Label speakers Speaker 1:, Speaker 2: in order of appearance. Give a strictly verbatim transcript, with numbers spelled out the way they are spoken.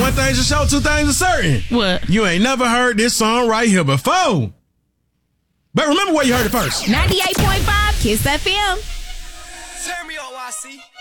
Speaker 1: one thing's for sure, two things are certain.
Speaker 2: What?
Speaker 1: You ain't never heard this song right here before. But remember where you heard it first.
Speaker 3: ninety-eight point five Kiss F M.
Speaker 4: Turn me up, Y C.